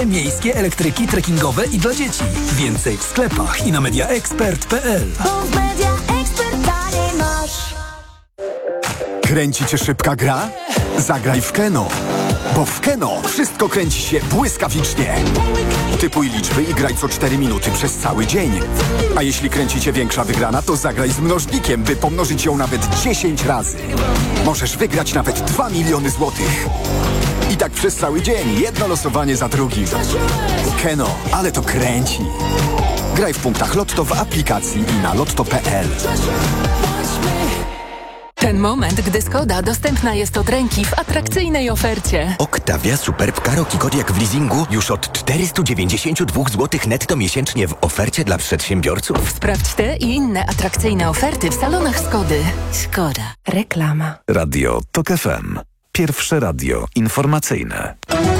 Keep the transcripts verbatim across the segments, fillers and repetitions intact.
Miejskie elektryki trekkingowe i dla dzieci. Więcej w sklepach i na mediaexpert kropka p l. Bo w MediaExpert taniej masz. Kręci cię szybka gra? Zagraj w Keno. Bo w Keno wszystko kręci się błyskawicznie. Typuj liczby i graj co cztery minuty przez cały dzień. A jeśli kręci cię większa wygrana, to zagraj z mnożnikiem, by pomnożyć ją nawet dziesięć razy. Możesz wygrać nawet dwa miliony złotych. I tak przez cały dzień, jedno losowanie za drugim. Keno, ale to kręci. Graj w punktach Lotto w aplikacji i na lotto kropka p l. Ten moment, gdy Skoda dostępna jest od ręki w atrakcyjnej ofercie. Octavia Superb Karoki Kodiaq w leasingu już od czterysta dziewięćdziesiąt dwa złotych netto miesięcznie w ofercie dla przedsiębiorców. Sprawdź te i inne atrakcyjne oferty w salonach Skody. Skoda. Reklama. Radio TOK F M. Pierwsze radio informacyjne.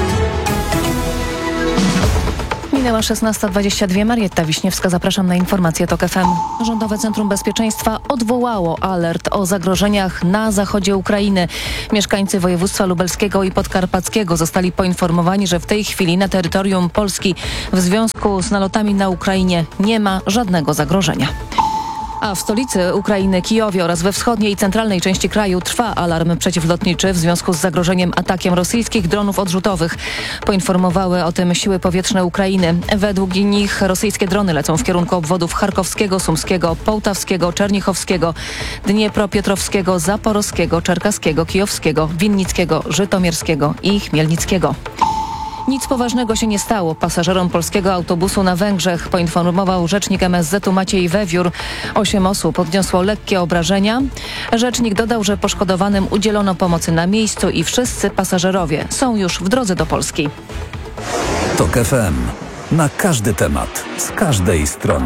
Minęła szesnasta dwadzieścia dwa. Marietta Wiśniewska, zapraszam na informacje TOK F M. Rządowe Centrum Bezpieczeństwa odwołało alert o zagrożeniach na zachodzie Ukrainy. Mieszkańcy województwa lubelskiego i podkarpackiego zostali poinformowani, że w tej chwili na terytorium Polski w związku z nalotami na Ukrainie nie ma żadnego zagrożenia. A w stolicy Ukrainy, Kijowie oraz we wschodniej i centralnej części kraju trwa alarm przeciwlotniczy w związku z zagrożeniem atakiem rosyjskich dronów odrzutowych. Poinformowały o tym siły powietrzne Ukrainy. Według nich rosyjskie drony lecą w kierunku obwodów charkowskiego, sumskiego, połtawskiego, czernichowskiego, dniepropietrowskiego, zaporowskiego, czerkaskiego, kijowskiego, winnickiego, żytomierskiego i chmielnickiego. Nic poważnego się nie stało pasażerom polskiego autobusu na Węgrzech, poinformował rzecznik M S Z-u Maciej Wewiór. Osiem osób odniosło lekkie obrażenia. Rzecznik dodał, że poszkodowanym udzielono pomocy na miejscu i wszyscy pasażerowie są już w drodze do Polski. TOK F M. Na każdy temat, z każdej strony.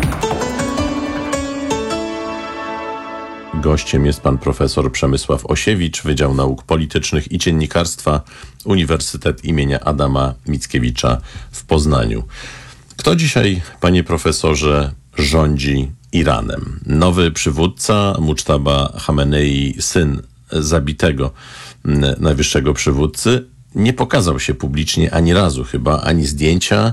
Gościem jest pan profesor Przemysław Osiewicz, Wydział Nauk Politycznych i Dziennikarstwa, Uniwersytet imienia Adama Mickiewicza w Poznaniu. Kto dzisiaj, panie profesorze, rządzi Iranem? Nowy przywódca Mucztaba Chamenei, syn zabitego najwyższego przywódcy, nie pokazał się publicznie ani razu chyba, ani zdjęcia.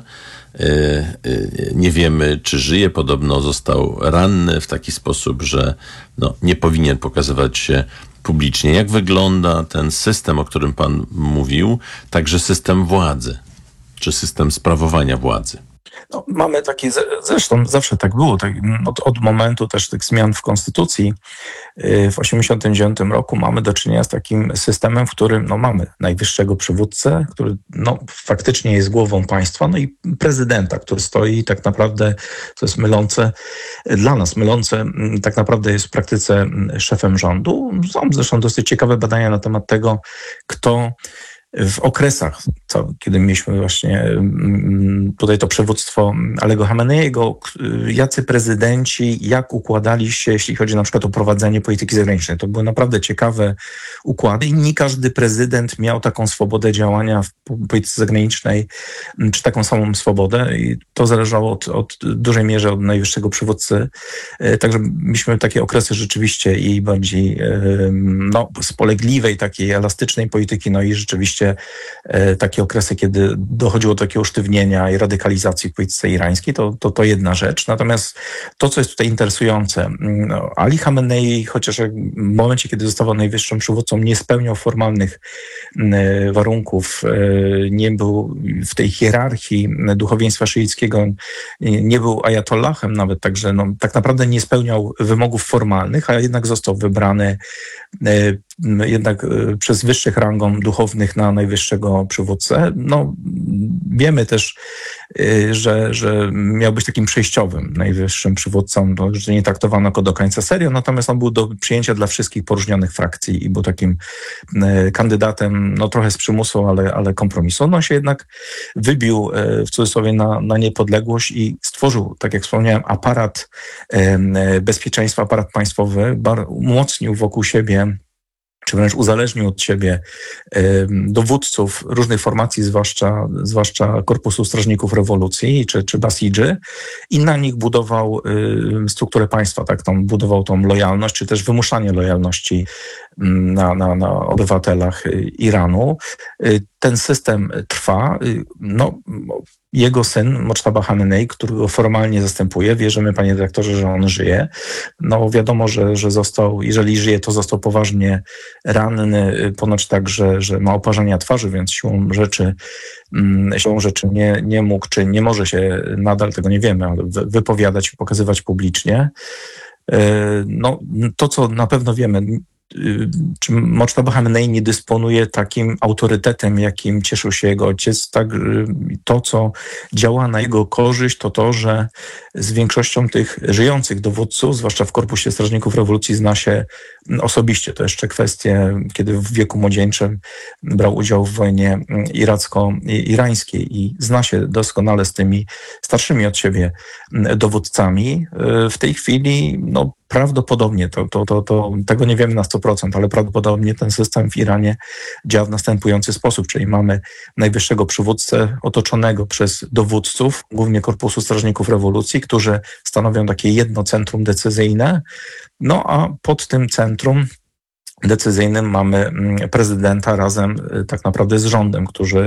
Nie wiemy, czy żyje. Podobno został ranny w taki sposób, że no, nie powinien pokazywać się publicznie. Jak wygląda ten system, o którym pan mówił, także system władzy, czy system sprawowania władzy? No, mamy takie, zresztą zawsze tak było, tak, od, od momentu też tych zmian w konstytucji w osiemdziesiątym dziewiątym roku mamy do czynienia z takim systemem, w którym no, mamy najwyższego przywódcę, który no, faktycznie jest głową państwa, no i prezydenta, który stoi tak naprawdę, to jest mylące, dla nas mylące, tak naprawdę jest w praktyce szefem rządu. Są zresztą dosyć ciekawe badania na temat tego, kto w okresach, co, kiedy mieliśmy właśnie tutaj to przywództwo Alego Chameneiego, jacy prezydenci, jak układali się, jeśli chodzi na przykład o prowadzenie polityki zagranicznej. To były naprawdę ciekawe układy i nie każdy prezydent miał taką swobodę działania w polityce zagranicznej, czy taką samą swobodę i to zależało od, od dużej mierze od najwyższego przywódcy. Także mieliśmy takie okresy rzeczywiście i bardziej no, spolegliwej, takiej elastycznej polityki, no i rzeczywiście takie okresy, kiedy dochodziło do takiego usztywnienia i radykalizacji w polityce irańskiej, to, to, to jedna rzecz. Natomiast to, co jest tutaj interesujące, no, Ali Chamenei, chociaż w momencie, kiedy został najwyższym przywódcą, nie spełniał formalnych warunków, nie był w tej hierarchii duchowieństwa szyickiego, nie był ajatollahem nawet, także no, tak naprawdę nie spełniał wymogów formalnych, a jednak został wybrany jednak przez wyższych rangą duchownych na najwyższego przywódcę. No, wiemy też, że, że miał być takim przejściowym najwyższym przywódcą, no, że nie traktowano go do końca serio, natomiast on był do przyjęcia dla wszystkich poróżnionych frakcji i był takim kandydatem, no trochę z przymusu, ale, ale kompromisu. No, on się jednak wybił w cudzysłowie na, na niepodległość i stworzył, tak jak wspomniałem, aparat bezpieczeństwa, aparat państwowy, umocnił wokół siebie czy wręcz uzależnił od siebie y, dowódców różnych formacji, zwłaszcza, zwłaszcza Korpusu Strażników Rewolucji czy, czy Basidży i na nich budował y, strukturę państwa, tak, tą, budował tą lojalność, czy też wymuszanie lojalności y, na, na, na obywatelach y, Iranu. Y, ten system trwa. No, jego syn, Moctaba Hamenei, którego formalnie zastępuje, wierzymy, panie redaktorze, że on żyje. No wiadomo, że, że został, jeżeli żyje, to został poważnie ranny, ponoć tak, że, że ma oparzenia twarzy, więc siłą rzeczy, siłą rzeczy nie, nie mógł, czy nie może się nadal, tego nie wiemy, ale wypowiadać, pokazywać publicznie. No, to, co na pewno wiemy, czy Moctaba Hamenei nie dysponuje takim autorytetem, jakim cieszył się jego ojciec. Tak, to, co działa na jego korzyść, to to, że z większością tych żyjących dowódców, zwłaszcza w Korpusie Strażników Rewolucji, zna się osobiście. To jeszcze kwestie, kiedy w wieku młodzieńczym brał udział w wojnie iracko-irańskiej i zna się doskonale z tymi starszymi od siebie dowódcami. W tej chwili, no, prawdopodobnie, to, to, to, to, tego nie wiemy na sto procent, ale prawdopodobnie ten system w Iranie działa w następujący sposób, czyli mamy najwyższego przywódcę otoczonego przez dowódców, głównie Korpusu Strażników Rewolucji, którzy stanowią takie jedno centrum decyzyjne, no a pod tym centrum decyzyjnym mamy prezydenta razem tak naprawdę z rządem, którzy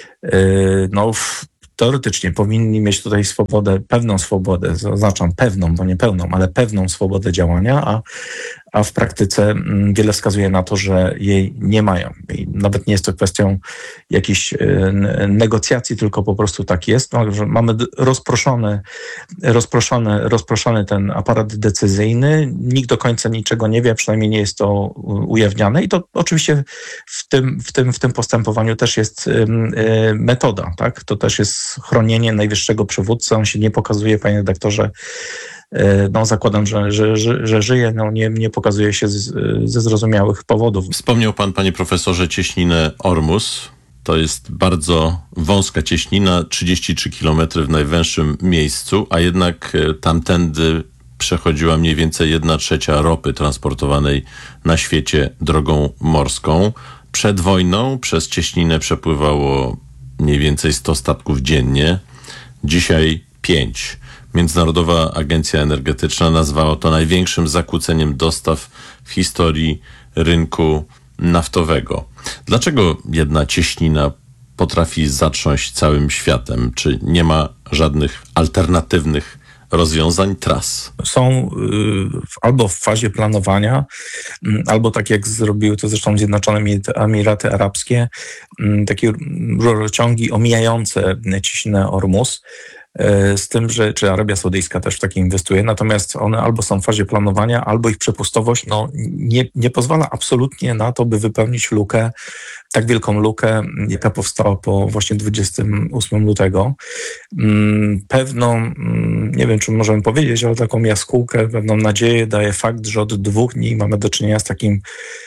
no teoretycznie powinni mieć tutaj swobodę, pewną swobodę, zaznaczam pewną, bo nie pełną, ale pewną swobodę działania, a, a w praktyce wiele wskazuje na to, że jej nie mają. I nawet nie jest to kwestią jakichś negocjacji, tylko po prostu tak jest, no, że mamy rozproszony, rozproszony, rozproszony ten aparat decyzyjny, nikt do końca niczego nie wie, przynajmniej nie jest to ujawniane i to oczywiście w tym, w tym, w tym postępowaniu też jest metoda, tak? To też jest chronienie najwyższego przywódcy, on się nie pokazuje, panie redaktorze, no zakładam, że, że, że, że żyje, no nie, nie pokazuje się z, ze zrozumiałych powodów. Wspomniał pan, panie profesorze, cieśninę Ormus. To jest bardzo wąska cieśnina, trzydzieści trzy kilometry w najwęższym miejscu, a jednak tamtędy przechodziła mniej więcej jedna trzecia ropy transportowanej na świecie drogą morską. Przed wojną przez cieśninę przepływało mniej więcej sto statków dziennie, dzisiaj pięć. Międzynarodowa Agencja Energetyczna nazwała to największym zakłóceniem dostaw w historii rynku naftowego. Dlaczego jedna cieśnina potrafi zatrząść całym światem? Czy nie ma żadnych alternatywnych rozwiązań, tras? Są y, albo w fazie planowania, y, albo tak jak zrobiły to zresztą Zjednoczone Emiraty Arabskie, y, takie rurociągi omijające cieśninę Ormus, y, z tym, że czy Arabia Saudyjska też w takie inwestuje, natomiast one albo są w fazie planowania, albo ich przepustowość no, nie, nie pozwala absolutnie na to, by wypełnić lukę, tak wielką lukę, jaka powstała po właśnie dwudziestego ósmego lutego. Pewną, nie wiem, czy możemy powiedzieć, ale taką jaskółkę, pewną nadzieję daje fakt, że od dwóch dni mamy do czynienia z takim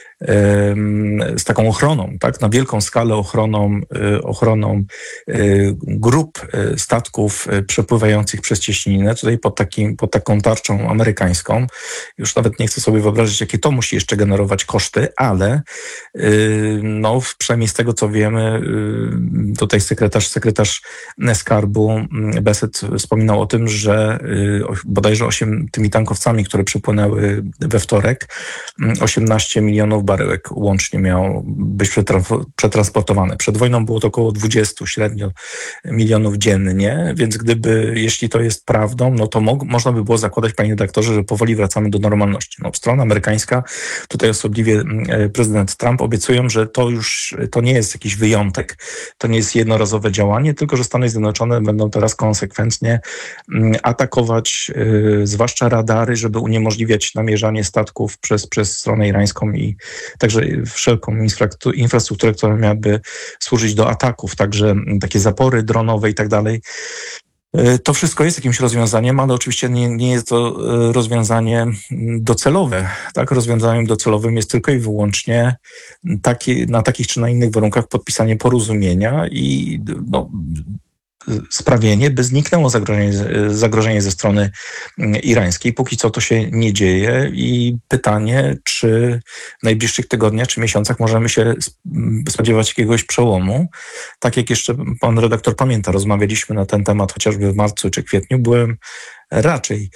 z taką ochroną, tak, na wielką skalę ochroną, ochroną grup statków przepływających przez cieśninę, tutaj pod, takim, pod taką tarczą amerykańską. Już nawet nie chcę sobie wyobrazić, jakie to musi jeszcze generować koszty, ale no, przynajmniej z tego, co wiemy, tutaj sekretarz, sekretarz Skarbu Beset wspominał o tym, że bodajże osiem tymi tankowcami, które przypłynęły we wtorek, osiemnaście milionów baryłek łącznie miało być przetra- przetransportowane. Przed wojną było to około dwadzieścia średnio milionów dziennie, więc gdyby, jeśli to jest prawdą, no to mo- można by było zakładać, panie redaktorze, że powoli wracamy do normalności. No, strona amerykańska, tutaj osobliwie prezydent Trump obiecują, że to już, to nie jest jakiś wyjątek, to nie jest jednorazowe działanie, tylko że Stany Zjednoczone będą teraz konsekwentnie atakować, yy, zwłaszcza radary, żeby uniemożliwiać namierzanie statków przez, przez stronę irańską i także wszelką infrastrukturę, która miałaby służyć do ataków, także takie zapory dronowe i tak dalej. To wszystko jest jakimś rozwiązaniem, ale oczywiście nie, nie jest to rozwiązanie docelowe. Tak? Rozwiązaniem docelowym jest tylko i wyłącznie taki, na takich czy na innych warunkach podpisanie porozumienia i no, sprawienie, by zniknęło zagrożenie, zagrożenie ze strony irańskiej. Póki co to się nie dzieje i pytanie, czy w najbliższych tygodniach czy miesiącach możemy się spodziewać jakiegoś przełomu. Tak jak jeszcze pan redaktor pamięta, rozmawialiśmy na ten temat chociażby w marcu czy kwietniu, byłem raczej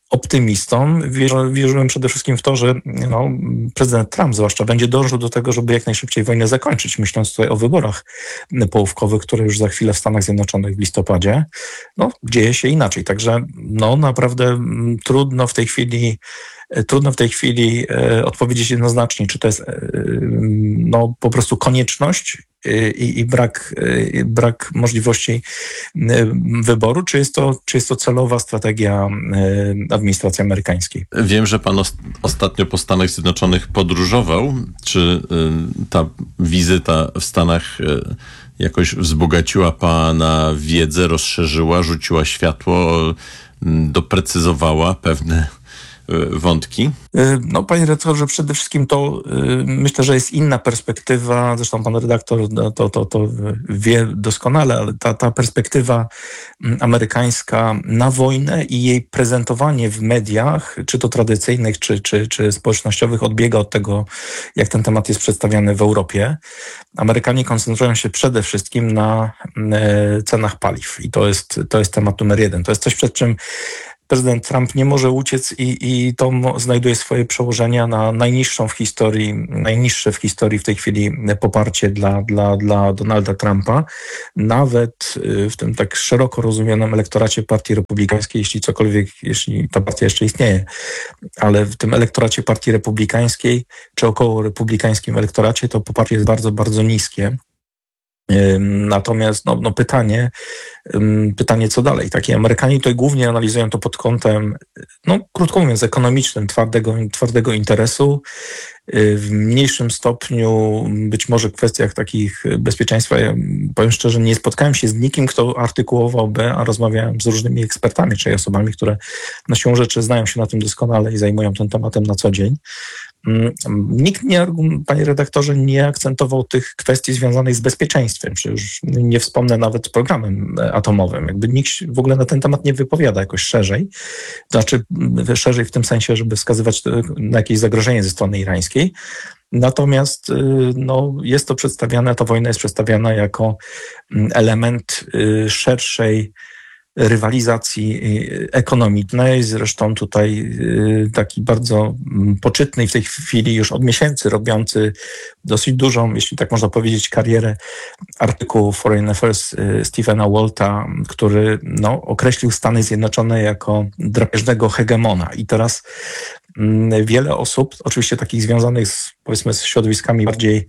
optymistą. Wierzy, wierzyłem przede wszystkim w to, że no, prezydent Trump zwłaszcza będzie dążył do tego, żeby jak najszybciej wojnę zakończyć, myśląc tutaj o wyborach połówkowych, które już za chwilę w Stanach Zjednoczonych w listopadzie. No, dzieje się inaczej. Także no, naprawdę trudno w tej chwili Trudno w tej chwili e, odpowiedzieć jednoznacznie, czy to jest e, no, po prostu konieczność e, i brak, e, brak możliwości e, wyboru, czy jest to, czy jest to celowa strategia e, administracji amerykańskiej. Wiem, że pan os- ostatnio po Stanach Zjednoczonych podróżował. Czy y, ta wizyta w Stanach y, jakoś wzbogaciła pana wiedzę, rozszerzyła, rzuciła światło, y, doprecyzowała pewne wątki? No, panie redaktorze, przede wszystkim to y, myślę, że jest inna perspektywa, zresztą pan redaktor to, to, to wie doskonale, ale ta, ta perspektywa amerykańska na wojnę i jej prezentowanie w mediach, czy to tradycyjnych, czy, czy, czy społecznościowych, odbiega od tego, jak ten temat jest przedstawiany w Europie. Amerykanie koncentrują się przede wszystkim na y, cenach paliw i to jest, to jest temat numer jeden. To jest coś, przed czym prezydent Trump nie może uciec i, i to znajduje swoje przełożenia na najniższą w historii, najniższe w historii w tej chwili poparcie dla, dla, dla Donalda Trumpa. Nawet w tym tak szeroko rozumianym elektoracie Partii Republikańskiej, jeśli cokolwiek, jeśli ta partia jeszcze istnieje, ale w tym elektoracie Partii Republikańskiej, czy około republikańskim elektoracie, to poparcie jest bardzo, bardzo niskie. Natomiast no, no pytanie, pytanie co dalej. Taki Amerykanie tutaj głównie analizują to pod kątem, no krótko mówiąc, ekonomicznym, twardego, twardego interesu. W mniejszym stopniu być może w kwestiach takich bezpieczeństwa. Ja powiem szczerze, nie spotkałem się z nikim, kto artykułowałby, a rozmawiałem z różnymi ekspertami, czyli osobami, które na siłą rzeczy znają się na tym doskonale i zajmują tym tematem na co dzień. Nikt, nie, panie redaktorze, nie akcentował tych kwestii związanych z bezpieczeństwem, czy już nie wspomnę nawet z programem atomowym. Jakby nikt w ogóle na ten temat nie wypowiada jakoś szerzej, znaczy szerzej w tym sensie, żeby wskazywać na jakieś zagrożenie ze strony irańskiej. Natomiast no, jest to przedstawiane, ta wojna jest przedstawiana jako element szerszej rywalizacji ekonomicznej. Zresztą tutaj taki bardzo poczytny w tej chwili już od miesięcy robiący dosyć dużą, jeśli tak można powiedzieć, karierę artykułu Foreign Affairs Stephena Walta, który no, określił Stany Zjednoczone jako drapieżnego hegemona. I teraz wiele osób, oczywiście takich związanych z, powiedzmy, z środowiskami bardziej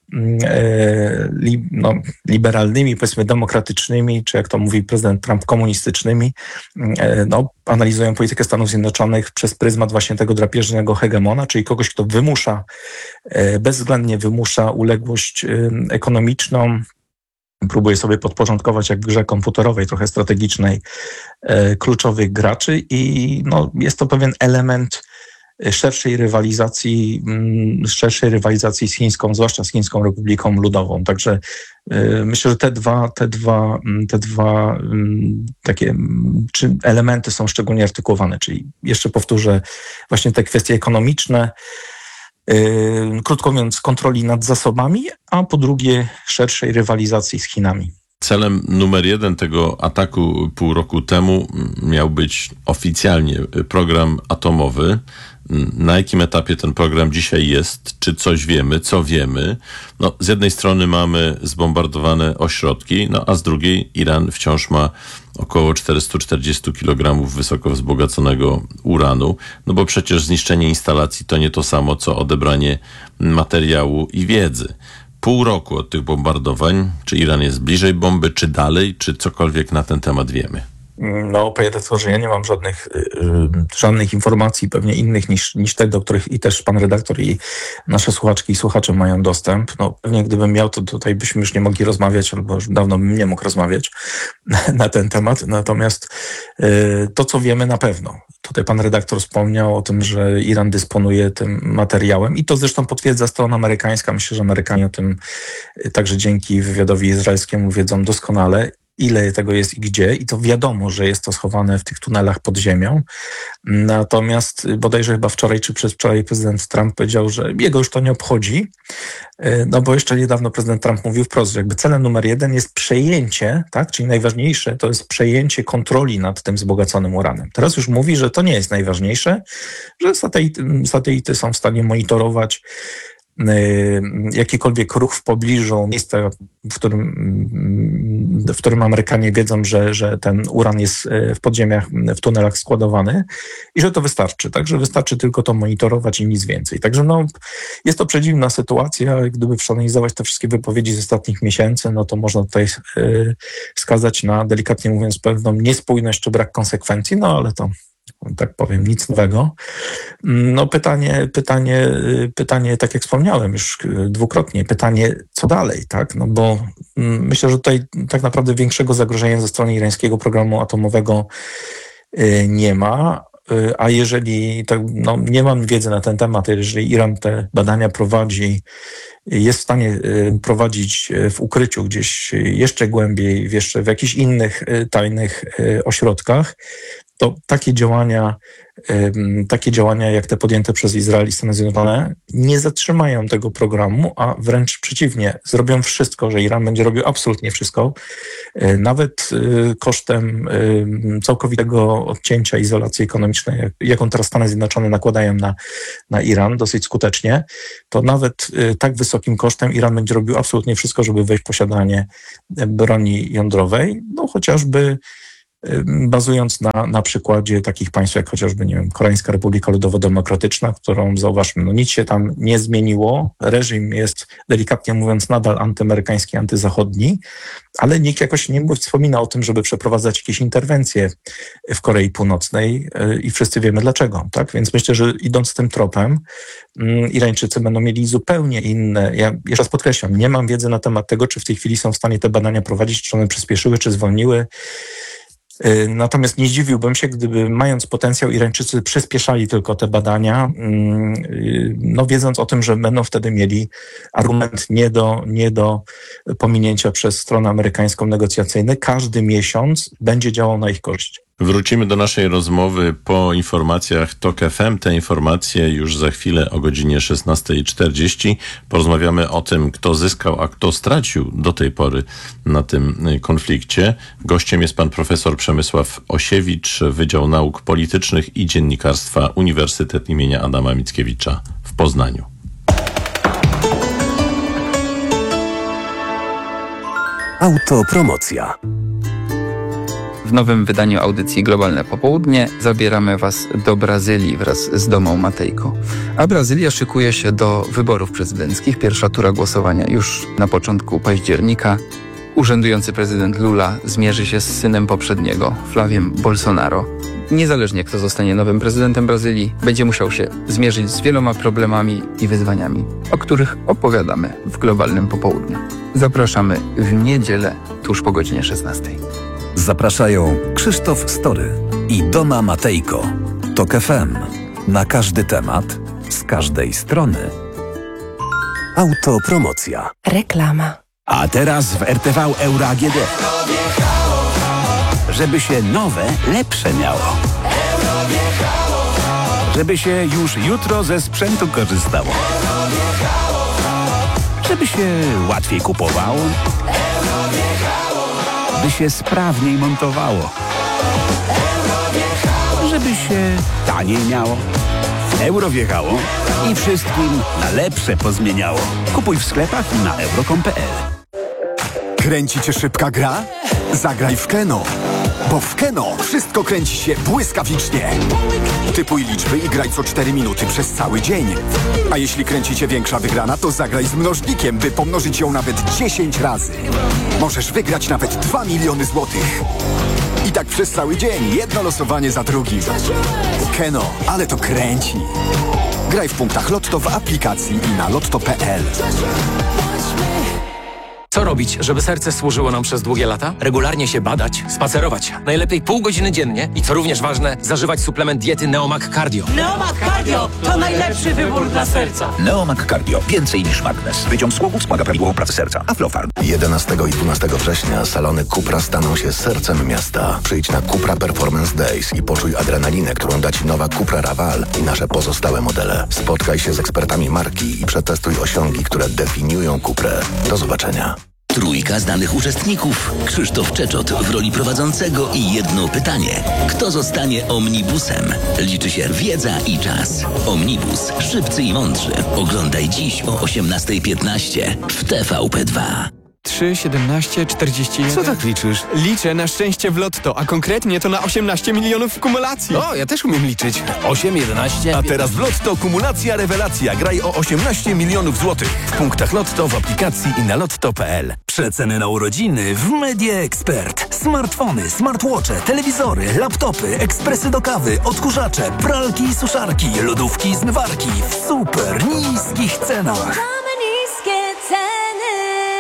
e, li, no, liberalnymi, powiedzmy demokratycznymi, czy jak to mówi prezydent Trump, komunistycznymi, e, no, analizują politykę Stanów Zjednoczonych przez pryzmat właśnie tego drapieżnego hegemona, czyli kogoś, kto wymusza, e, bezwzględnie wymusza uległość e, ekonomiczną, próbuje sobie podporządkować, jak w grze komputerowej, trochę strategicznej, e, kluczowych graczy i no, jest to pewien element szerszej rywalizacji, szerszej rywalizacji z chińską, zwłaszcza z Chińską Republiką Ludową. Także y, myślę, że te dwa, te dwa, te dwa y, takie czy elementy są szczególnie artykułowane, czyli jeszcze powtórzę, właśnie te kwestie ekonomiczne, y, krótko mówiąc, kontroli nad zasobami, a po drugie szerszej rywalizacji z Chinami. Celem numer jeden tego ataku pół roku temu miał być oficjalnie program atomowy. Na jakim etapie ten program dzisiaj jest? Czy coś wiemy? Co wiemy? No, z jednej strony mamy zbombardowane ośrodki, no a z drugiej Iran wciąż ma około czterysta czterdzieści kilogramów wysoko wzbogaconego uranu, no bo przecież zniszczenie instalacji to nie to samo, co odebranie materiału i wiedzy. Pół roku od tych bombardowań, czy Iran jest bliżej bomby, czy dalej, czy cokolwiek na ten temat wiemy? No, panie redaktorze, ja nie mam żadnych, yy, żadnych informacji, pewnie innych niż, niż te, do których i też pan redaktor i nasze słuchaczki i słuchacze mają dostęp. No, pewnie gdybym miał, to tutaj byśmy już nie mogli rozmawiać, albo już dawno bym nie mógł rozmawiać na ten temat. Natomiast yy, to, co wiemy na pewno, tutaj pan redaktor wspomniał o tym, że Iran dysponuje tym materiałem i to zresztą potwierdza strona amerykańska. Myślę, że Amerykanie o tym także dzięki wywiadowi izraelskiemu wiedzą doskonale. ile tego jest i gdzie, i to wiadomo, że jest to schowane w tych tunelach pod ziemią. Natomiast bodajże chyba wczoraj czy przedwczoraj prezydent Trump powiedział, że jego już to nie obchodzi, no bo jeszcze niedawno prezydent Trump mówił wprost, że jakby celem numer jeden jest przejęcie, tak, czyli najważniejsze to jest przejęcie kontroli nad tym wzbogaconym uranem. Teraz już mówi, że to nie jest najważniejsze, że satelity, satelity są w stanie monitorować jakikolwiek ruch w pobliżu miejsca, w którym, w którym Amerykanie wiedzą, że, że ten uran jest w podziemiach, w tunelach składowany i że to wystarczy. Także wystarczy tylko to monitorować i nic więcej. Także no, jest to przedziwna sytuacja. Gdyby przeanalizować te wszystkie wypowiedzi z ostatnich miesięcy, no to można tutaj yy, wskazać na, delikatnie mówiąc, pewną niespójność czy brak konsekwencji, no ale to tak powiem, nic nowego. No pytanie, pytanie, pytanie, tak jak wspomniałem już dwukrotnie, pytanie, co dalej, tak? No bo myślę, że tutaj tak naprawdę większego zagrożenia ze strony irańskiego programu atomowego nie ma, a jeżeli, tak, no nie mam wiedzy na ten temat, jeżeli Iran te badania prowadzi, jest w stanie prowadzić w ukryciu gdzieś jeszcze głębiej, w jeszcze w jakichś innych tajnych ośrodkach, to takie działania, takie działania jak te podjęte przez Izrael i Stany Zjednoczone nie zatrzymają tego programu, a wręcz przeciwnie, zrobią wszystko, że Iran będzie robił absolutnie wszystko, nawet kosztem całkowitego odcięcia izolacji ekonomicznej, jaką teraz Stany Zjednoczone nakładają na, na Iran dosyć skutecznie, to nawet tak wysokim kosztem Iran będzie robił absolutnie wszystko, żeby wejść w posiadanie broni jądrowej, no chociażby bazując na, na przykładzie takich państw jak chociażby, nie wiem, Koreańska Republika Ludowo-Demokratyczna, którą zauważmy, no nic się tam nie zmieniło. Reżim jest, delikatnie mówiąc, nadal antyamerykański, antyzachodni, ale nikt jakoś nie wspomina o tym, żeby przeprowadzać jakieś interwencje w Korei Północnej i wszyscy wiemy dlaczego, tak? Więc myślę, że idąc tym tropem, Irańczycy będą mieli zupełnie inne, ja jeszcze raz podkreślam, nie mam wiedzy na temat tego, czy w tej chwili są w stanie te badania prowadzić, czy one przyspieszyły, czy zwolniły. Natomiast nie zdziwiłbym się, gdyby mając potencjał Irańczycy przyspieszali tylko te badania, no wiedząc o tym, że będą wtedy mieli argument nie do, nie do pominięcia przez stronę amerykańską negocjacyjny. Każdy miesiąc będzie działał na ich korzyść. Wrócimy do naszej rozmowy po informacjach TOK F M. Te informacje już za chwilę o godzinie szesnasta czterdzieści. Porozmawiamy o tym, kto zyskał, a kto stracił do tej pory na tym konflikcie. Gościem jest pan profesor Przemysław Osiewicz, Wydział Nauk Politycznych i Dziennikarstwa Uniwersytet imienia Adama Mickiewicza w Poznaniu. Autopromocja. W nowym wydaniu audycji Globalne Popołudnie zabieramy Was do Brazylii wraz z Domą Matejko. A Brazylia szykuje się do wyborów prezydenckich. Pierwsza tura głosowania już na początku października. Urzędujący prezydent Lula zmierzy się z synem poprzedniego, Flaviem Bolsonaro. Niezależnie kto zostanie nowym prezydentem Brazylii, będzie musiał się zmierzyć z wieloma problemami i wyzwaniami, o których opowiadamy w Globalnym Popołudniu. Zapraszamy w niedzielę tuż po godzinie szesnastej. Zapraszają Krzysztof Story i Doma Matejko. TOK F M. Na każdy temat, z każdej strony. Autopromocja. Reklama. A teraz w R T V Euro A G D. Żeby się nowe, lepsze miało. Żeby się już jutro ze sprzętu korzystało. Żeby się łatwiej kupowało. By się sprawniej montowało. Żeby się taniej miało. Euro wjechało i wszystkim na lepsze pozmieniało. Kupuj w sklepach i na euro kropka com kropka p l. Kręci cię szybka gra? Zagraj w Keno. Bo w Keno wszystko kręci się błyskawicznie. Typuj liczby i graj co cztery minuty przez cały dzień. A jeśli kręci cię większa wygrana, to zagraj z mnożnikiem, by pomnożyć ją nawet dziesięć razy. Możesz wygrać nawet dwa miliony złotych. I tak przez cały dzień, jedno losowanie za drugim. Keno, ale to kręci. Graj w punktach Lotto w aplikacji i na lotto kropka p l. Co robić, żeby serce służyło nam przez długie lata? Regularnie się badać, spacerować. Najlepiej pół godziny dziennie i co również ważne, zażywać suplement diety Neomag Cardio. Neomag Cardio to najlepszy wybór dla serca. Neomag Cardio. Więcej niż magnes. Wyciąg z głowy wspomaga prawidłową pracę serca. Aflofarm. jedenastego i dwunastego września salony Cupra staną się sercem miasta. Przyjdź na Cupra Performance Days i poczuj adrenalinę, którą da Ci nowa Cupra Raval i nasze pozostałe modele. Spotkaj się z ekspertami marki i przetestuj osiągi, które definiują Cuprę. Do zobaczenia. Trójka znanych uczestników. Krzysztof Czeczot w roli prowadzącego i jedno pytanie. Kto zostanie omnibusem? Liczy się wiedza i czas. Omnibus. Szybcy i mądrzy. Oglądaj dziś o osiemnasta piętnaście w T V P dwa. trzy, siedemnaście, czterdzieści jeden. Co tak liczysz? Liczę na szczęście w lotto, a konkretnie to na osiemnaście milionów w kumulacji. O, ja też umiem liczyć. osiem, jedenaście... A teraz w Lotto kumulacja rewelacja. Graj o osiemnaście milionów złotych. W punktach Lotto, w aplikacji i na lotto kropka p l. Przeceny na urodziny w Media Expert. Smartfony, smartwatche, telewizory, laptopy, ekspresy do kawy, odkurzacze, pralki i suszarki, lodówki i zmywarki w super niskich cenach. Mamy niskie ceny.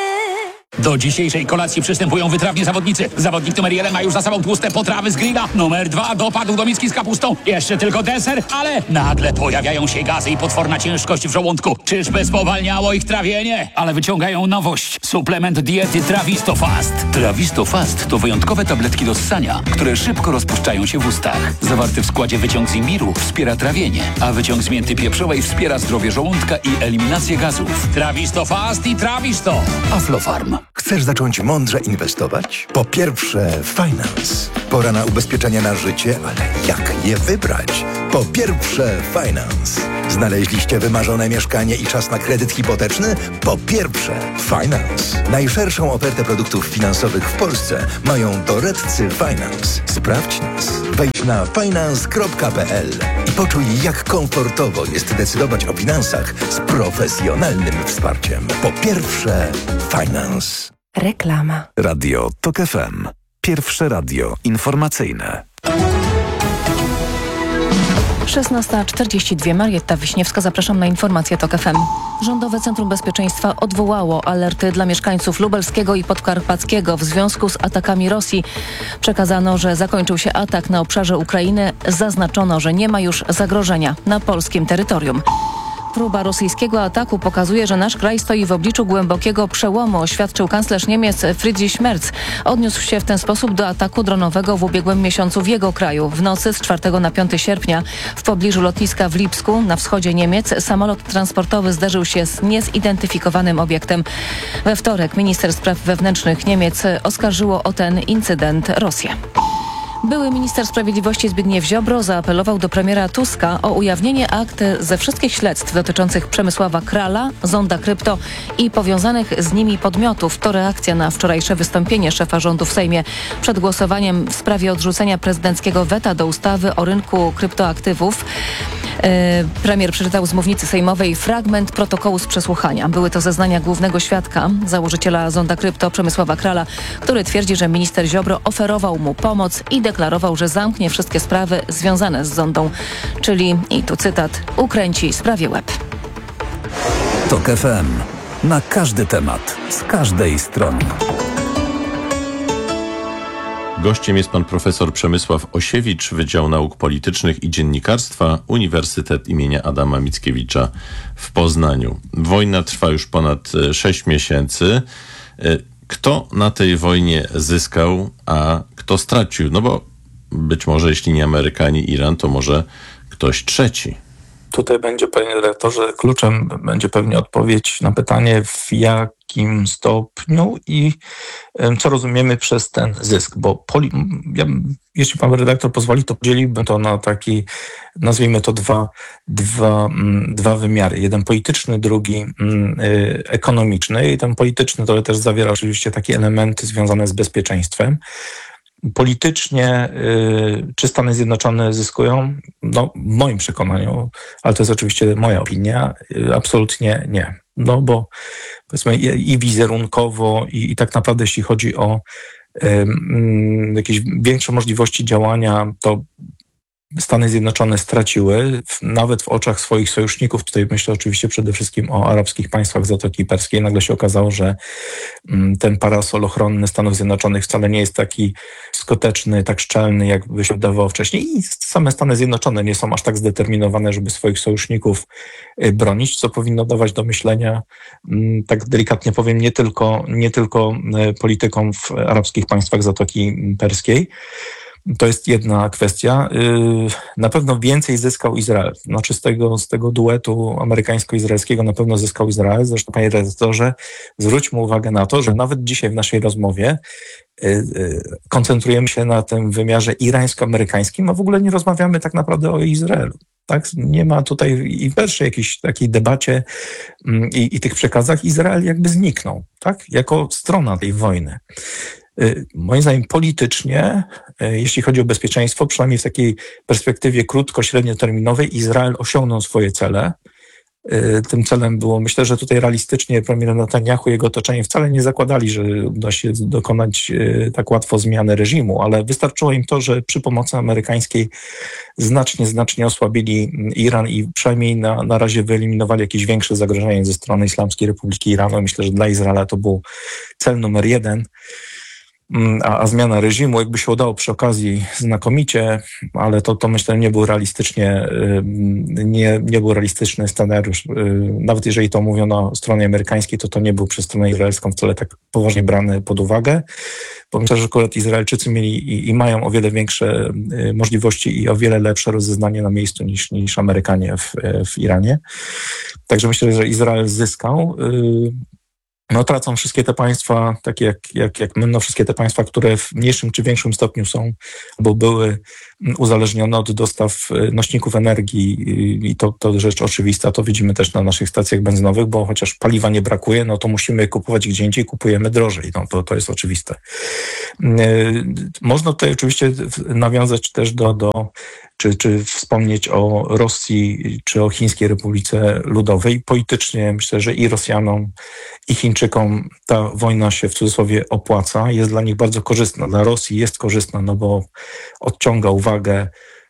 Do dzisiejszej kolacji przystępują wytrawni zawodnicy. Zawodnik numer jeden ma już za sobą tłuste potrawy z grilla. Numer dwa dopadł do miski z kapustą. Jeszcze tylko deser, ale nagle pojawiają się gazy i potworna ciężkość w żołądku. Czyżby spowalniało ich trawienie? Ale wyciągają nowość. Suplement diety Trawisto Fast. Trawisto Fast to wyjątkowe tabletki do ssania, które szybko rozpuszczają się w ustach. Zawarty w składzie wyciąg z imbiru wspiera trawienie, a wyciąg z mięty pieprzowej wspiera zdrowie żołądka i eliminację gazów. Trawisto Fast i Trawisto. Aflofarm. Chcesz zacząć mądrze inwestować? Po pierwsze, Finance. Pora na ubezpieczenia na życie, ale jak je wybrać? Po pierwsze, Finance. Znaleźliście wymarzone mieszkanie i czas na kredyt hipoteczny? Po pierwsze, Finance. Najszerszą ofertę produktów finansowych w Polsce mają doradcy Finance. Sprawdź nas. Wejdź na finance kropka p l i poczuj, jak komfortowo jest decydować o finansach z profesjonalnym wsparciem. Po pierwsze, Finance. Reklama. Radio TOK F M. Pierwsze radio informacyjne. szesnasta czterdzieści dwa. Marietta Wiśniewska. Zapraszam na informacje TOK F M. Rządowe Centrum Bezpieczeństwa odwołało alerty dla mieszkańców lubelskiego i podkarpackiego w związku z atakami Rosji. Przekazano, że zakończył się atak na obszarze Ukrainy. Zaznaczono, że nie ma już zagrożenia na polskim terytorium. Próba rosyjskiego ataku pokazuje, że nasz kraj stoi w obliczu głębokiego przełomu, oświadczył kanclerz Niemiec Friedrich Merz. Odniósł się w ten sposób do ataku dronowego w ubiegłym miesiącu w jego kraju. W nocy z czwartego na piąty sierpnia w pobliżu lotniska w Lipsku na wschodzie Niemiec samolot transportowy zderzył się z niezidentyfikowanym obiektem. We wtorek minister spraw wewnętrznych Niemiec oskarżyło o ten incydent Rosję. Były minister sprawiedliwości Zbigniew Ziobro zaapelował do premiera Tuska o ujawnienie akt ze wszystkich śledztw dotyczących Przemysława Krala, Zonda Krypto i powiązanych z nimi podmiotów. To reakcja na wczorajsze wystąpienie szefa rządu w Sejmie przed głosowaniem w sprawie odrzucenia prezydenckiego weta do ustawy o rynku kryptoaktywów. Premier przeczytał z mównicy sejmowej fragment protokołu z przesłuchania. Były to zeznania głównego świadka, założyciela Zonda Krypto Przemysława Krala, który twierdzi, że minister Ziobro oferował mu pomoc i deklarował, że zamknie wszystkie sprawy związane z Zondą. Czyli, i tu cytat, ukręci sprawie łeb. TOK F M. Na każdy temat, z każdej strony. Gościem jest pan profesor Przemysław Osiewicz, Wydział Nauk Politycznych i Dziennikarstwa, Uniwersytet imienia Adama Mickiewicza w Poznaniu. Wojna trwa już ponad sześć miesięcy. Kto na tej wojnie zyskał, a kto stracił? No bo być może jeśli nie Ameryka, ani Iran, to może ktoś trzeci. Tutaj będzie, panie redaktorze, kluczem będzie pewnie odpowiedź na pytanie, w jakim stopniu i co rozumiemy przez ten zysk, bo poli, ja, jeśli pan redaktor pozwoli, to podzieliłbym to na taki, nazwijmy to dwa, dwa, dwa wymiary. Jeden polityczny, drugi y, ekonomiczny i ten polityczny to też zawiera oczywiście takie elementy związane z bezpieczeństwem. Politycznie y, czy Stany Zjednoczone zyskują? No, w moim przekonaniu, ale to jest oczywiście moja opinia, y, absolutnie nie. No bo powiedzmy i, i wizerunkowo i, i tak naprawdę jeśli chodzi o y, y, jakieś większe możliwości działania, to Stany Zjednoczone straciły, nawet w oczach swoich sojuszników, tutaj myślę oczywiście przede wszystkim o arabskich państwach Zatoki Perskiej, nagle się okazało, że ten parasol ochronny Stanów Zjednoczonych wcale nie jest taki skuteczny, tak szczelny, jakby się wydawało wcześniej i same Stany Zjednoczone nie są aż tak zdeterminowane, żeby swoich sojuszników bronić, co powinno dawać do myślenia, tak delikatnie powiem, nie tylko, nie tylko politykom w arabskich państwach Zatoki Perskiej. To jest jedna kwestia. Na pewno więcej zyskał Izrael. Znaczy z tego, z tego duetu amerykańsko-izraelskiego na pewno zyskał Izrael. Zresztą, panie redaktorze, zwróćmy uwagę na to, że nawet dzisiaj w naszej rozmowie koncentrujemy się na tym wymiarze irańsko-amerykańskim, a w ogóle nie rozmawiamy tak naprawdę o Izraelu. Tak? Nie ma tutaj i w pierwszej jakiejś takiej debacie i, i tych przekazach Izrael jakby zniknął, tak? Jako strona tej wojny. Moim zdaniem politycznie, jeśli chodzi o bezpieczeństwo, przynajmniej w takiej perspektywie krótko-średnioterminowej, Izrael osiągnął swoje cele. Tym celem było, myślę, że tutaj realistycznie premier Netanyahu i jego otoczenie wcale nie zakładali, że uda się dokonać tak łatwo zmiany reżimu, ale wystarczyło im to, że przy pomocy amerykańskiej znacznie, znacznie osłabili Iran i przynajmniej na, na razie wyeliminowali jakieś większe zagrożenie ze strony Islamskiej Republiki Iranu. Myślę, że dla Izraela to był cel numer jeden. A, a zmiana reżimu, jakby się udało przy okazji znakomicie, ale to, to myślę nie był realistycznie, nie, nie był realistyczny scenariusz. Nawet jeżeli to mówiono stronie amerykańskiej, to to nie był przez stronę izraelską wcale tak poważnie brany pod uwagę. Bo myślę, że akurat Izraelczycy mieli i, i mają o wiele większe możliwości i o wiele lepsze rozeznanie na miejscu niż, niż Amerykanie w, w Iranie. Także myślę, że Izrael zyskał. No tracą wszystkie te państwa, takie jak, jak, jak my, no wszystkie te państwa, które w mniejszym czy większym stopniu są, albo były uzależnione od dostaw nośników energii i to, to rzecz oczywista, to widzimy też na naszych stacjach benzynowych, bo chociaż paliwa nie brakuje, no to musimy kupować gdzie indziej, kupujemy drożej, no to, to jest oczywiste. Można tutaj oczywiście nawiązać też do, do czy, czy wspomnieć o Rosji, czy o Chińskiej Republice Ludowej. Politycznie myślę, że i Rosjanom, i Chińczykom ta wojna się w cudzysłowie opłaca, jest dla nich bardzo korzystna. Dla Rosji jest korzystna, no bo odciąga uwagę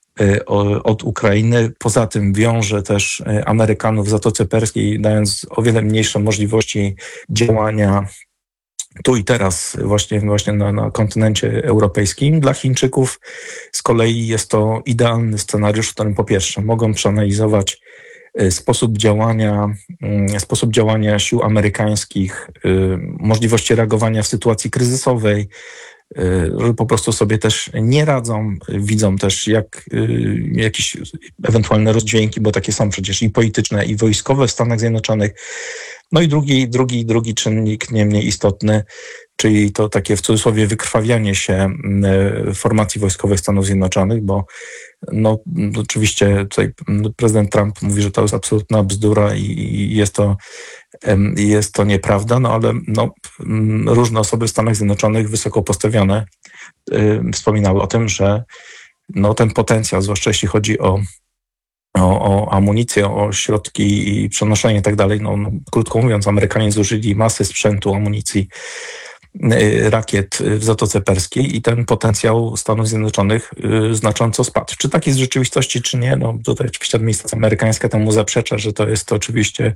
od Ukrainy. Poza tym wiąże też Amerykanów w Zatoce Perskiej, dając o wiele mniejsze możliwości działania tu i teraz właśnie, właśnie na, na kontynencie europejskim. Dla Chińczyków z kolei jest to idealny scenariusz, w którym po pierwsze mogą przeanalizować sposób działania, sposób działania sił amerykańskich, możliwości reagowania w sytuacji kryzysowej, że po prostu sobie też nie radzą, widzą też jak jakieś ewentualne rozdźwięki, bo takie są przecież i polityczne, i wojskowe w Stanach Zjednoczonych. No i drugi, drugi, drugi czynnik nie mniej istotny, czyli to takie w cudzysłowie wykrwawianie się formacji wojskowych Stanów Zjednoczonych, bo no oczywiście tutaj prezydent Trump mówi, że to jest absolutna bzdura i jest to, jest to nieprawda, no ale no, różne osoby w Stanach Zjednoczonych wysoko postawione wspominały o tym, że no, ten potencjał, zwłaszcza jeśli chodzi o O, o amunicję, o środki i przenoszenie i tak dalej. No, no, krótko mówiąc, Amerykanie zużyli masę sprzętu, amunicji, y, rakiet w Zatoce Perskiej i ten potencjał Stanów Zjednoczonych y, znacząco spadł. Czy tak jest w rzeczywistości, czy nie? No tutaj oczywiście administracja amerykańska temu zaprzecza, że to jest to oczywiście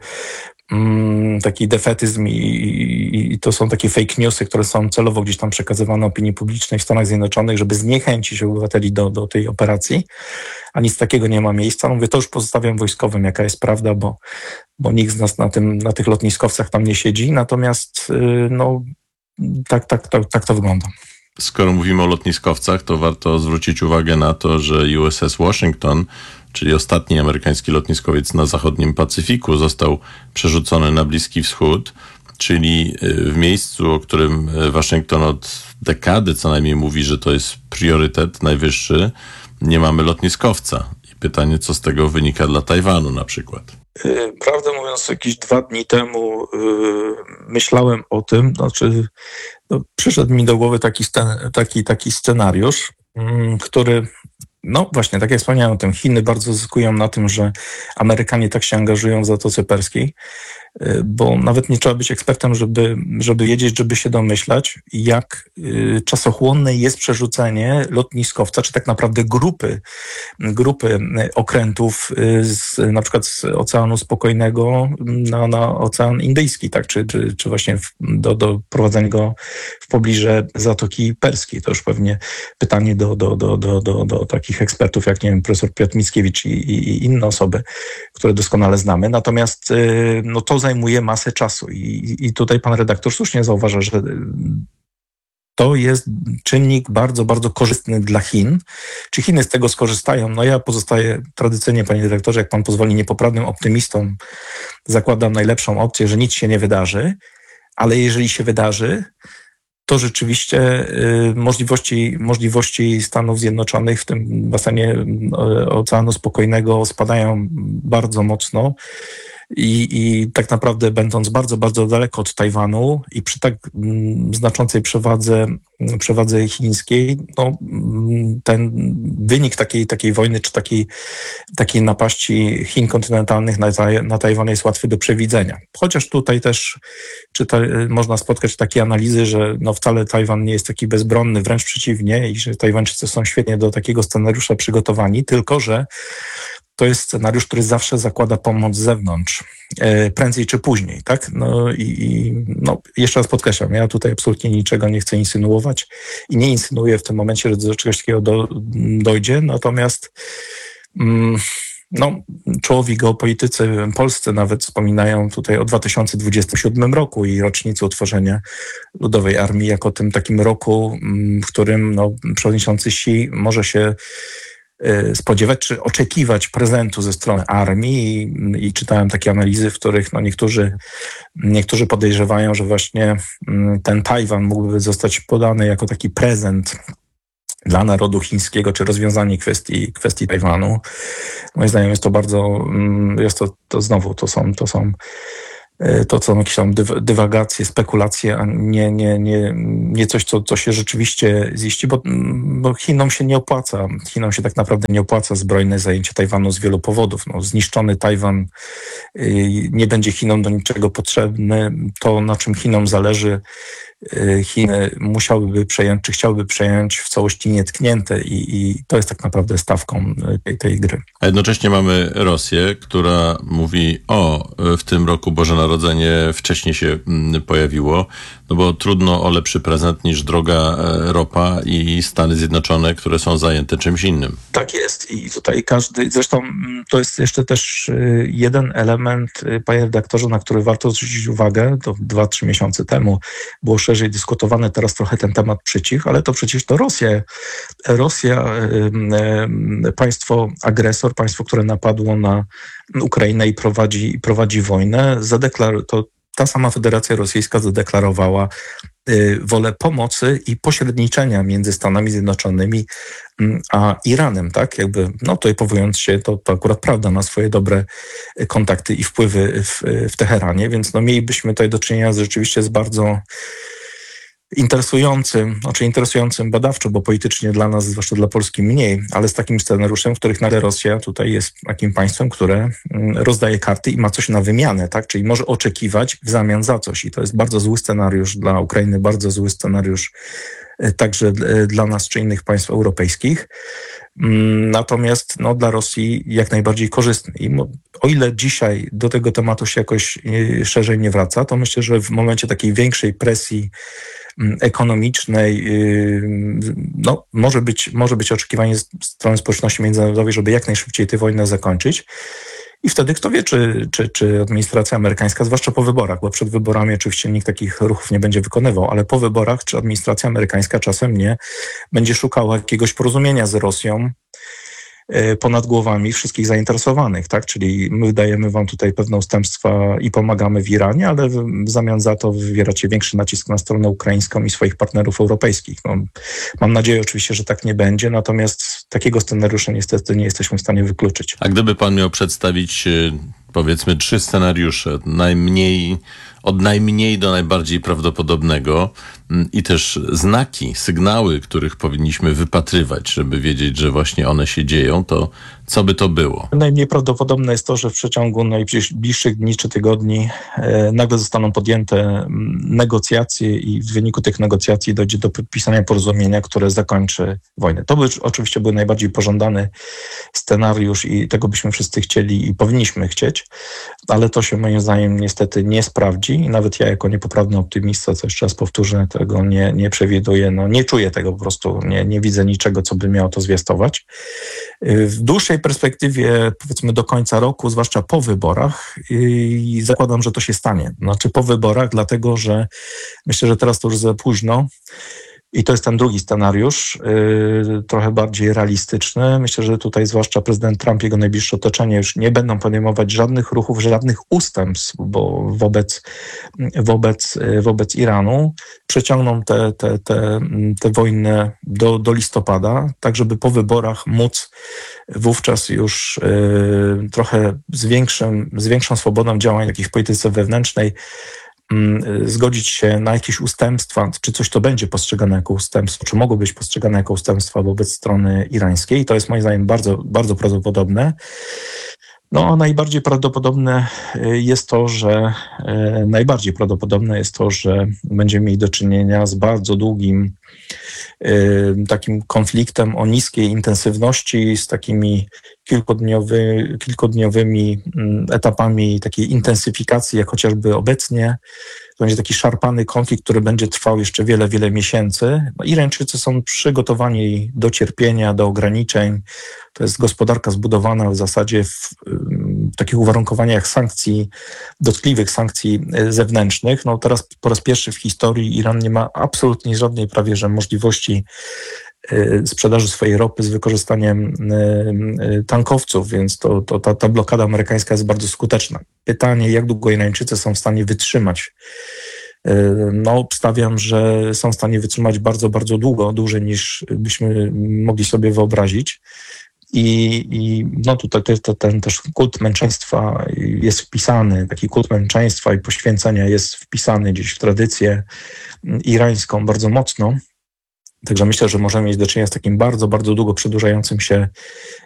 mm, taki defetyzm i, i, i to są takie fake newsy, które są celowo gdzieś tam przekazywane opinii publicznej w Stanach Zjednoczonych, żeby zniechęcić obywateli do, do tej operacji. A nic takiego nie ma miejsca. No mówię, to już pozostawiam wojskowym, jaka jest prawda, bo, bo nikt z nas na, tym, na tych lotniskowcach tam nie siedzi. Natomiast no, tak, tak, tak, tak to wygląda. Skoro mówimy o lotniskowcach, to warto zwrócić uwagę na to, że U S S Washington, czyli ostatni amerykański lotniskowiec na zachodnim Pacyfiku, został przerzucony na Bliski Wschód, czyli w miejscu, o którym Waszyngton od dekady co najmniej mówi, że to jest priorytet najwyższy, nie mamy lotniskowca. I pytanie, co z tego wynika dla Tajwanu na przykład? Prawdę mówiąc, jakieś dwa dni temu yy, myślałem o tym, znaczy no, przyszedł mi do głowy taki, scen, taki, taki scenariusz, yy, który, no właśnie, tak jak wspomniałem o tym, Chiny bardzo zyskują na tym, że Amerykanie tak się angażują w Zatoce Perskiej. bo nawet nie trzeba być ekspertem, żeby, żeby wiedzieć, żeby się domyślać, jak czasochłonne jest przerzucenie lotniskowca, czy tak naprawdę grupy, grupy okrętów z, na przykład z Oceanu Spokojnego na, na Ocean Indyjski, tak, czy, czy, czy właśnie w, do, do prowadzenia go w pobliżu Zatoki Perskiej. To już pewnie pytanie do, do, do, do, do, do takich ekspertów, jak nie wiem, profesor Piotr Mickiewicz i, i, i inne osoby, które doskonale znamy. Natomiast no, to zajmuje masę czasu i, i tutaj pan redaktor słusznie zauważa, że to jest czynnik bardzo, bardzo korzystny dla Chin. Czy Chiny z tego skorzystają? No ja pozostaję tradycyjnie, panie dyrektorze, jak pan pozwoli, niepoprawnym optymistą. Zakładam najlepszą opcję, że nic się nie wydarzy, ale jeżeli się wydarzy, to rzeczywiście y, możliwości, możliwości Stanów Zjednoczonych w tym basenie y, Oceanu Spokojnego spadają bardzo mocno. I, I tak naprawdę będąc bardzo, bardzo daleko od Tajwanu i przy tak mm, znaczącej przewadze, przewadze chińskiej, no, ten wynik takiej, takiej wojny czy takiej, takiej napaści Chin kontynentalnych na, na Tajwan jest łatwy do przewidzenia. Chociaż tutaj też czyta, można spotkać takie analizy, że no, wcale Tajwan nie jest taki bezbronny, wręcz przeciwnie, i że Tajwańczycy są świetnie do takiego scenariusza przygotowani, tylko że to jest scenariusz, który zawsze zakłada pomoc z zewnątrz, e, prędzej czy później, tak? No i, i no, jeszcze raz podkreślam, ja tutaj absolutnie niczego nie chcę insynuować i nie insynuuję w tym momencie, że do czegoś takiego do, dojdzie, natomiast mm, no, czołowi geopolitycy polscy nawet wspominają tutaj o dwa tysiące dwudziestym siódmym roku i rocznicy utworzenia Ludowej Armii jako tym takim roku, w którym no, przewodniczący Xi może się spodziewać czy oczekiwać prezentu ze strony armii i, i czytałem takie analizy, w których no niektórzy, niektórzy podejrzewają, że właśnie ten Tajwan mógłby zostać podany jako taki prezent dla narodu chińskiego, czy rozwiązanie kwestii, kwestii Tajwanu. Moim zdaniem jest to bardzo, jest to, to znowu, to są, to są to są jakieś tam dywagacje, spekulacje, a nie, nie, nie, nie coś, co, co się rzeczywiście ziści, bo, bo Chinom się nie opłaca. Chinom się tak naprawdę nie opłaca zbrojne zajęcie Tajwanu z wielu powodów. No, zniszczony Tajwan nie będzie Chinom do niczego potrzebny. To, na czym Chinom zależy, Chiny musiałyby przejąć, czy chciałyby przejąć w całości nietknięte i, i to jest tak naprawdę stawką tej, tej gry. A jednocześnie mamy Rosję, która mówi, o, w tym roku Boże Narodzenie wcześniej się pojawiło, no bo trudno o lepszy prezent niż droga ropa i Stany Zjednoczone, które są zajęte czymś innym. Tak jest i tutaj każdy, zresztą to jest jeszcze też jeden element, panie redaktorze, na który warto zwrócić uwagę, to dwa, trzy miesiące temu było szerzej dyskutowany, teraz trochę ten temat przycichł, ale to przecież to Rosja, Rosja, państwo agresor, państwo, które napadło na Ukrainę i prowadzi, prowadzi wojnę, zadeklar- to ta sama Federacja Rosyjska zadeklarowała wolę pomocy i pośredniczenia między Stanami Zjednoczonymi a Iranem, tak? Jakby, no tutaj powołując się, to, to akurat prawda, na swoje dobre kontakty i wpływy w, w Teheranie, więc no mielibyśmy tutaj do czynienia z, rzeczywiście z bardzo interesującym, znaczy interesującym badawczo, bo politycznie dla nas, zwłaszcza dla Polski mniej, ale z takim scenariuszem, w których nagle Rosja tutaj jest takim państwem, które rozdaje karty i ma coś na wymianę, tak? Czyli może oczekiwać w zamian za coś i to jest bardzo zły scenariusz dla Ukrainy, bardzo zły scenariusz także dla nas czy innych państw europejskich. Natomiast no, dla Rosji jak najbardziej korzystny. I o ile dzisiaj do tego tematu się jakoś szerzej nie wraca, to myślę, że w momencie takiej większej presji ekonomicznej no, może być, może być oczekiwanie z strony społeczności międzynarodowej, żeby jak najszybciej tę wojnę zakończyć. I wtedy kto wie, czy, czy, czy administracja amerykańska, zwłaszcza po wyborach, bo przed wyborami oczywiście nikt takich ruchów nie będzie wykonywał, ale po wyborach, czy administracja amerykańska czasem nie będzie szukała jakiegoś porozumienia z Rosją ponad głowami wszystkich zainteresowanych, tak? Czyli my dajemy wam tutaj pewne ustępstwa i pomagamy w Iranie, ale w zamian za to wywieracie większy nacisk na stronę ukraińską i swoich partnerów europejskich. No, mam nadzieję oczywiście, że tak nie będzie, natomiast takiego scenariusza niestety nie jesteśmy w stanie wykluczyć. A gdyby pan miał przedstawić, powiedzmy, trzy scenariusze, najmniej, od najmniej do najbardziej prawdopodobnego, i też znaki, sygnały, których powinniśmy wypatrywać, żeby wiedzieć, że właśnie one się dzieją, to co by to było? Najmniej prawdopodobne jest to, że w przeciągu najbliższych dni czy tygodni e, nagle zostaną podjęte negocjacje i w wyniku tych negocjacji dojdzie do podpisania porozumienia, które zakończy wojnę. To by oczywiście był najbardziej pożądany scenariusz i tego byśmy wszyscy chcieli i powinniśmy chcieć, ale to się moim zdaniem niestety nie sprawdzi i nawet ja jako niepoprawny optymista, co jeszcze raz powtórzę, tego nie, nie przewiduję, no nie czuję tego po prostu, nie, nie widzę niczego, co by miało to zwiastować. W dłuższej perspektywie, powiedzmy do końca roku, zwłaszcza po wyborach, i zakładam, że to się stanie. Znaczy po wyborach, dlatego że myślę, że teraz to już za późno i to jest ten drugi scenariusz, yy, trochę bardziej realistyczny. Myślę, że tutaj zwłaszcza prezydent Trump i jego najbliższe otoczenie już nie będą podejmować żadnych ruchów, żadnych ustępstw, bo wobec, wobec, wobec Iranu przeciągną tę te, te, te wojnę do, do listopada, tak żeby po wyborach móc wówczas już yy, trochę z, większym, z większą swobodą działań jakiejś polityce wewnętrznej zgodzić się na jakieś ustępstwa, czy coś to będzie postrzegane jako ustępstwo, czy mogą być postrzegane jako ustępstwa wobec strony irańskiej. I to jest moim zdaniem bardzo, bardzo prawdopodobne. No, a najbardziej prawdopodobne jest to, że najbardziej prawdopodobne jest to, że będziemy mieli do czynienia z bardzo długim takim konfliktem o niskiej intensywności, z takimi kilkudniowy, kilkudniowymi etapami takiej intensyfikacji, jak chociażby obecnie. To będzie taki szarpany konflikt, który będzie trwał jeszcze wiele, wiele miesięcy. No, Irańczycy są przygotowani do cierpienia, do ograniczeń. To jest gospodarka zbudowana w zasadzie w, w takich uwarunkowaniach sankcji, dotkliwych sankcji zewnętrznych. No teraz po raz pierwszy w historii Iran nie ma absolutnie żadnej prawie że możliwości sprzedaży swojej ropy z wykorzystaniem tankowców, więc to, to, ta, ta blokada amerykańska jest bardzo skuteczna. Pytanie, jak długo Irańczycy są w stanie wytrzymać? No, obstawiam, że są w stanie wytrzymać bardzo, bardzo długo, dłużej niż byśmy mogli sobie wyobrazić. I, i no tutaj to, ten też kult męczeństwa jest wpisany, taki kult męczeństwa i poświęcenia jest wpisany gdzieś w tradycję irańską bardzo mocno. Także myślę, że możemy mieć do czynienia z takim bardzo, bardzo długo przedłużającym się